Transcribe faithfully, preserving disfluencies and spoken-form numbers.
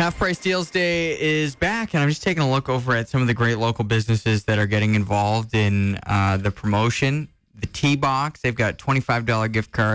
Half Price Deals Day is back, and I'm just taking a look over at some of the great local businesses that are getting involved in uh, the promotion. The T-Box, they've got twenty-five dollars gift cards